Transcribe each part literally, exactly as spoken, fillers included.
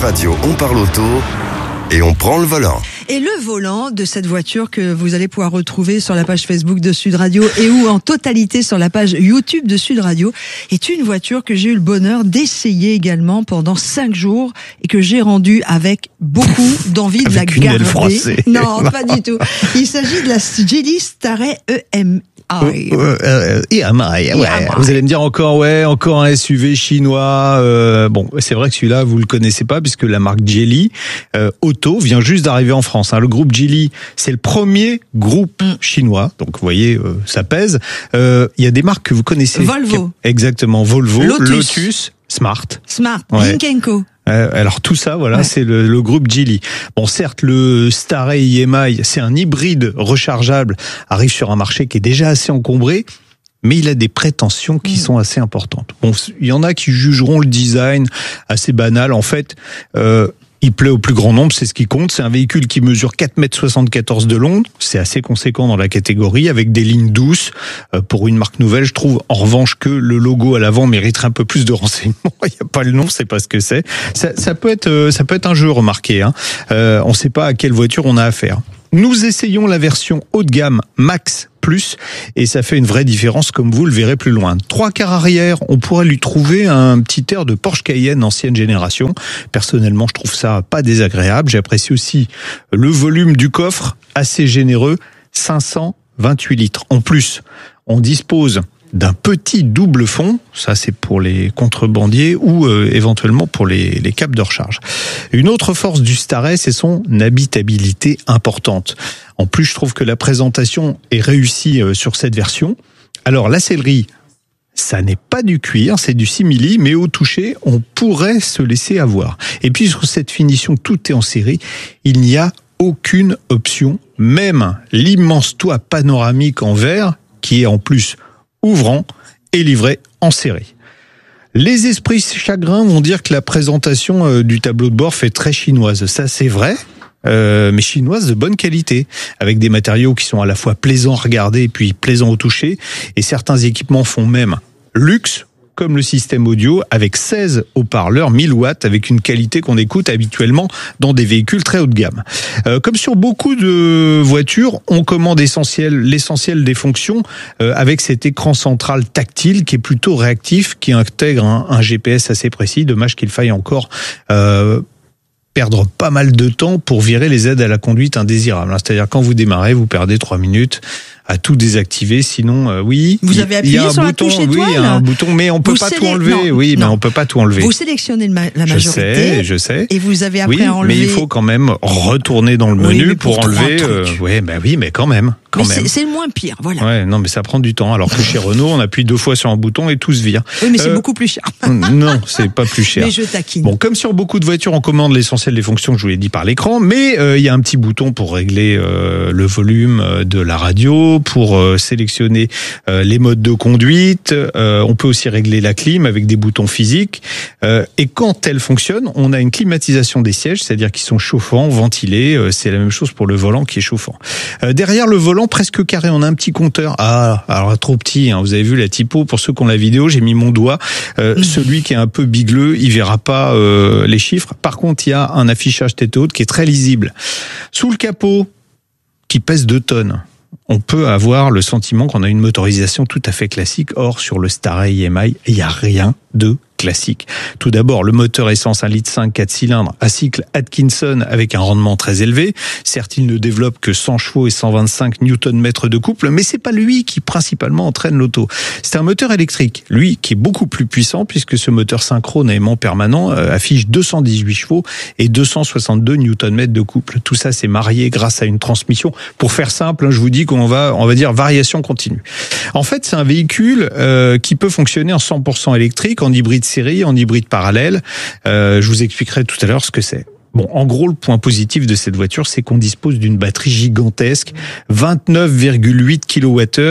Radio, on parle auto et on prend le volant. Et le volant de cette voiture que vous allez pouvoir retrouver sur la page Facebook de Sud Radio et ou en totalité sur la page YouTube de Sud Radio est une voiture que j'ai eu le bonheur d'essayer également pendant cinq jours et que j'ai rendue avec beaucoup d'envie de la garder. Non, non, pas du tout. Il s'agit de la Geely Starray E M I. Euh, euh, E M I, ouais. Vous allez me dire encore, ouais, encore un S U V chinois. Euh, bon, c'est vrai que celui-là, vous le connaissez pas puisque la marque Geely euh, Auto vient juste d'arriver en France. Hein. Le groupe Geely, c'est le premier groupe mm. chinois. Donc, vous voyez, euh, ça pèse. Il euh, y a des marques que vous connaissez. Volvo. Exactement. Volvo, Lotus, Lotus Smart. Smart. Ouais. Lynk and Co. Euh, alors tout ça, voilà, ouais. c'est le, le groupe Geely. Bon, certes, le Starray E M I, c'est un hybride rechargeable, arrive sur un marché qui est déjà assez encombré, mais il a des prétentions qui mmh. sont assez importantes. Bon, il y en a qui jugeront le design assez banal. En fait, euh, il plaît au plus grand nombre, c'est ce qui compte. C'est un véhicule qui mesure quatre mètres soixante-quatorze de long. C'est assez conséquent dans la catégorie, avec des lignes douces. Euh, pour une marque nouvelle, je trouve en revanche que le logo à l'avant mériterait un peu plus de renseignements. Il n'y a pas le nom, c'est pas ce que c'est. Ça, ça peut être, euh, ça peut être un jeu, remarqué. Hein. Euh, on ne sait pas à quelle voiture on a affaire. Nous essayons la version haut de gamme Max Plus et ça fait une vraie différence comme vous le verrez plus loin. Trois quarts arrière, on pourrait lui trouver un petit air de Porsche Cayenne ancienne génération. Personnellement, je trouve ça pas désagréable. J'apprécie aussi le volume du coffre, assez généreux, cinq cent vingt-huit litres. En plus, on dispose d'un petit double fond, ça c'est pour les contrebandiers ou euh, éventuellement pour les, les câbles de recharge. Une autre force du Starray, c'est son habitabilité importante. En plus, je trouve que la présentation est réussie euh, sur cette version. Alors la sellerie, ça n'est pas du cuir, c'est du simili, mais au toucher, on pourrait se laisser avoir. Et puis sur cette finition, tout est en série, il n'y a aucune option, même l'immense toit panoramique en verre, qui est en plus ouvrant et livré en série. Les esprits chagrins vont dire que la présentation euh, du tableau de bord fait très chinoise. Ça, c'est vrai, euh, mais chinoise de bonne qualité, avec des matériaux qui sont à la fois plaisants à regarder et puis plaisants au toucher. Et certains équipements font même luxe, comme le système audio, avec seize haut-parleurs mille watts, avec une qualité qu'on écoute habituellement dans des véhicules très haut de gamme. Euh, comme sur beaucoup de voitures, on commande essentiel, l'essentiel des fonctions euh, avec cet écran central tactile qui est plutôt réactif, qui intègre un, un G P S assez précis. Dommage qu'il faille encore euh, perdre pas mal de temps pour virer les aides à la conduite indésirables. C'est-à-dire quand vous démarrez, vous perdez trois minutes à tout désactiver, sinon euh, oui. Vous avez appuyé il y a un sur bouton, la touche étoile. Oui, il y a un bouton, mais on peut vous pas sélec... tout enlever. Non, oui, non. mais on peut pas tout enlever. Vous sélectionnez la majorité. Je sais, je sais. Et vous avez après oui, enlevé. mais il faut quand même retourner dans le menu oui, pour, pour enlever. Euh, ouais, ben oui, mais quand même, quand mais même. C'est, c'est le moins pire, voilà. Ouais, non, mais ça prend du temps. Alors que chez Renault, on appuie deux fois sur un bouton et tout se vire. Oui, mais c'est euh, beaucoup plus cher. Non, c'est pas plus cher. Mais je taquine. Bon, comme sur beaucoup de voitures, on commande l'essentiel des fonctions que je vous l'ai dit par l'écran, mais euh, il y a un petit bouton pour régler euh, le volume de la radio, pour euh, sélectionner euh, les modes de conduite. Euh, on peut aussi régler la clim avec des boutons physiques. Euh, et quand elle fonctionne, on a une climatisation des sièges, c'est-à-dire qu'ils sont chauffants, ventilés. Euh, c'est la même chose pour le volant qui est chauffant. Euh, derrière le volant, presque carré, on a un petit compteur. Ah, alors trop petit, hein, vous avez vu la typo. Pour ceux qui ont la vidéo, j'ai mis mon doigt. Euh, mmh. Celui qui est un peu bigleux, il verra pas euh, les chiffres. Par contre, il y a un affichage tête haute qui est très lisible. Sous le capot, qui pèse deux tonnes, on peut avoir le sentiment qu'on a une motorisation tout à fait classique. Or, sur le Starray E M I, il n'y a rien de classique. Tout d'abord, le moteur essence un litre cinq, quatre cylindres à cycle Atkinson avec un rendement très élevé. Certes, il ne développe que cent chevaux et cent vingt-cinq newton-mètres de couple, mais c'est pas lui qui principalement entraîne l'auto. C'est un moteur électrique, lui, qui est beaucoup plus puissant puisque ce moteur synchrone à aimant permanent euh, affiche deux cent dix-huit chevaux et deux cent soixante-deux newton-mètres de couple. Tout ça, c'est marié grâce à une transmission. Pour faire simple, je vous dis qu'on va, on va dire variation continue. En fait, c'est un véhicule euh, qui peut fonctionner en cent pour cent électrique, en hybride série, en hybride parallèle. Euh, je vous expliquerai tout à l'heure ce que c'est. Bon, en gros, le point positif de cette voiture, c'est qu'on dispose d'une batterie gigantesque, vingt-neuf virgule huit kilowattheures,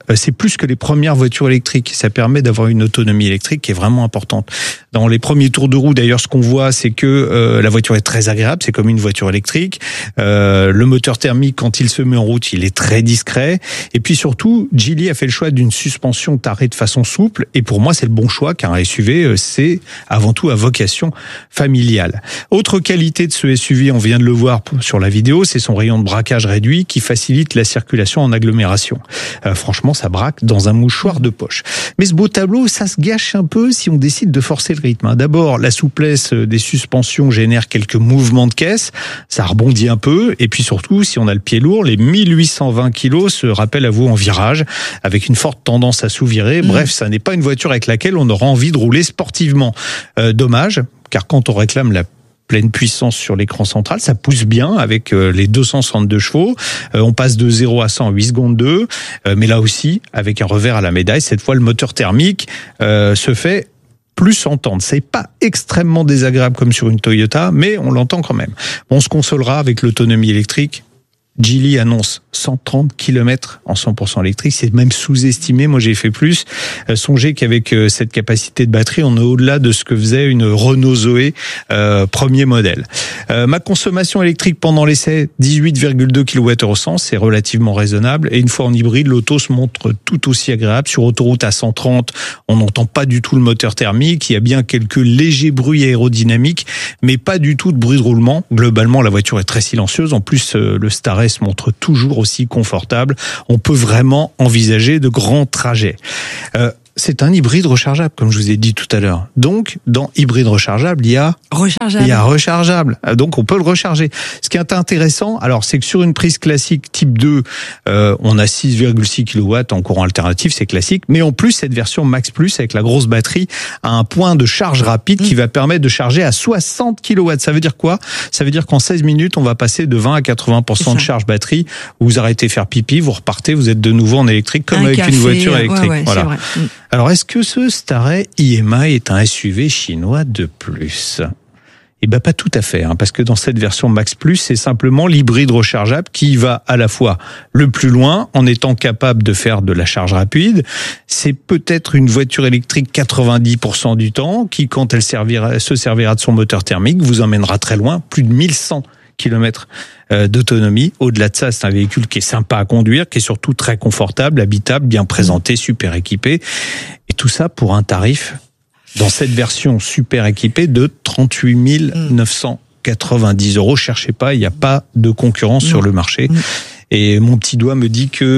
c'est plus que les premières voitures électriques. Ça permet d'avoir une autonomie électrique qui est vraiment importante. Dans les premiers tours de roue, d'ailleurs, ce qu'on voit, c'est que euh, la voiture est très agréable. C'est comme une voiture électrique. Euh, le moteur thermique, quand il se met en route, il est très discret. Et puis surtout, Geely a fait le choix d'une suspension tarée de façon souple. Et pour moi, c'est le bon choix, car un S U V, c'est avant tout à vocation familiale. Autre qualité de ce S U V, on vient de le voir sur la vidéo, c'est son rayon de braquage réduit qui facilite la circulation en agglomération. Euh, franchement, ça braque dans un mouchoir de poche. Mais ce beau tableau, ça se gâche un peu si on décide de forcer le rythme. D'abord, la souplesse des suspensions génère quelques mouvements de caisse, ça rebondit un peu, et puis surtout, si on a le pied lourd, les mille huit cent vingt kilos se rappellent à vous en virage, avec une forte tendance à sous-virer. Mmh. Bref, ça n'est pas une voiture avec laquelle on aura envie de rouler sportivement. Euh, dommage, car quand on réclame la pleine puissance sur l'écran central, ça pousse bien avec euh, les deux cent soixante-deux chevaux. Euh, on passe de zéro à cent en huit secondes deux, euh, mais là aussi, avec un revers à la médaille, cette fois le moteur thermique euh, se fait plus entendre. C'est pas extrêmement désagréable comme sur une Toyota, mais on l'entend quand même. On se consolera avec l'autonomie électrique. Geely annonce cent trente kilomètres en cent pour cent électrique, c'est même sous-estimé, moi j'ai fait plus. Euh, songez qu'avec euh, cette capacité de batterie, on est au-delà de ce que faisait une Renault Zoé euh, premier modèle. Euh, ma consommation électrique pendant l'essai, dix-huit virgule deux kilowattheures au cent, c'est relativement raisonnable. Et une fois en hybride, l'auto se montre tout aussi agréable. Sur autoroute à cent trente, on n'entend pas du tout le moteur thermique, il y a bien quelques légers bruits aérodynamiques, mais pas du tout de bruit de roulement. Globalement, la voiture est très silencieuse. En plus, euh, le Staray se montre toujours aussi confortable. On peut vraiment envisager de grands trajets. Euh, c'est un hybride rechargeable, comme je vous ai dit tout à l'heure. Donc, dans hybride rechargeable, il y a rechargeable. Il y a rechargeable. Donc, on peut le recharger. Ce qui est intéressant, alors, c'est que sur une prise classique type deux, euh, on a six virgule six kilowatts en courant alternatif, c'est classique. Mais en plus, cette version Max Plus, avec la grosse batterie, a un point de charge rapide mmh. qui va permettre de charger à soixante kilowatts. Ça veut dire quoi? Ça veut dire qu'en seize minutes, on va passer de vingt à quatre-vingts pour cent de charge batterie. Vous arrêtez faire pipi, vous repartez, vous êtes de nouveau en électrique, comme un avec café, une voiture électrique. Ouais, ouais, voilà. C'est vrai. Mmh. Alors, est-ce que ce Staray I M I est un S U V chinois de plus? Eh ben, pas tout à fait, hein, parce que dans cette version Max Plus, c'est simplement l'hybride rechargeable qui va à la fois le plus loin en étant capable de faire de la charge rapide. C'est peut-être une voiture électrique quatre-vingt-dix pour cent du temps qui, quand elle servira, se servira de son moteur thermique, vous emmènera très loin, plus de mille cent kilomètres d'autonomie. Au-delà de ça, c'est un véhicule qui est sympa à conduire, qui est surtout très confortable, habitable, bien présenté, super équipé. Et tout ça pour un tarif, dans cette version super équipée, de trente-huit mille neuf cent quatre-vingt-dix euros. Cherchez pas, il n'y a pas de concurrence non. sur le marché. Mmh. Et mon petit doigt me dit que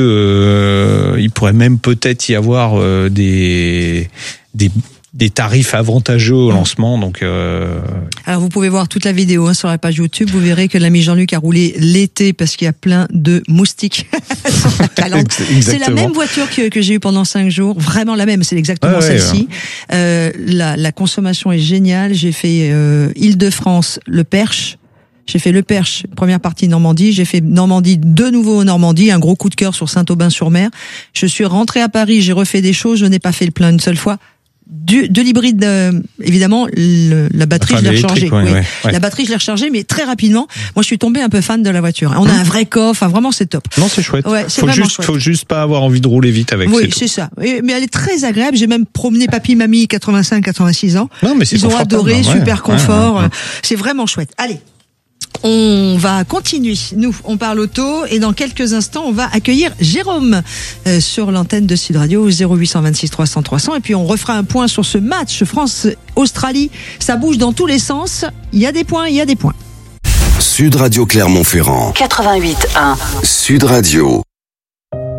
euh, il pourrait même peut-être y avoir euh, des des des tarifs avantageux au lancement. Donc, euh... alors vous pouvez voir toute la vidéo hein, sur la page YouTube. Vous verrez que l'ami Jean-Luc a roulé l'été parce qu'il y a plein de moustiques sur la calandre. C'est la même voiture que, que j'ai eue pendant cinq jours, vraiment la même. C'est exactement ah ouais, celle-ci. Ouais. Euh, la, la consommation est géniale. J'ai fait euh, Île-de-France, le Perche. J'ai fait le Perche, première partie Normandie. J'ai fait Normandie de nouveau en Normandie, un gros coup de cœur sur Saint-Aubin-sur-Mer. Je suis rentrée à Paris, j'ai refait des choses. Je n'ai pas fait le plein une seule fois. Du, de l'hybride, euh, évidemment, le, la batterie, enfin, je l'ai rechargée. Oui, ouais, ouais. La batterie, je l'ai rechargée, mais très rapidement. Moi, je suis tombée un peu fan de la voiture. On a mmh. un vrai coffre, enfin, vraiment, c'est top. Non, c'est chouette. Ouais, c'est faut vraiment juste, chouette. Faut juste pas avoir envie de rouler vite avec. Oui, c'est ça. Et, mais elle est très agréable. J'ai même promené papy, mamie, quatre-vingt-cinq, quatre-vingt-six ans. Non, mais c'est Ils ont adoré, ouais, super confort. Ouais, ouais, ouais. C'est vraiment chouette. Allez. On va continuer. Nous, on parle auto et dans quelques instants, on va accueillir Jérôme euh, sur l'antenne de Sud Radio zéro huit deux six trois cents trois cents et puis on refera un point sur ce match France-Australie. Ça bouge dans tous les sens. Il y a des points, il y a des points. Sud Radio Clermont-Ferrand. quatre-vingt-huit un. Sud Radio.